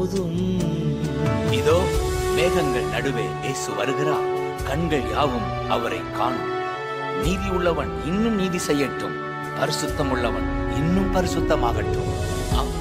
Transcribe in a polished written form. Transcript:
போதும். இதோ மேகங்கள் நடுவே இயேசு வருகிறார். கண்கள் யாவும் அவரை காணும். நீதி உள்ளவன் இன்னும் நீதி செய்யட்டும், பரிசுத்தம் உள்ளவன் இன்னும் பரிசுத்தமாகட்டும்.